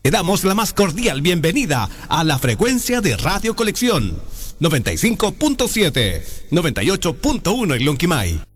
Te damos la más cordial bienvenida a la frecuencia de Radio Colección 95.7, 98.1 en Lonquimay.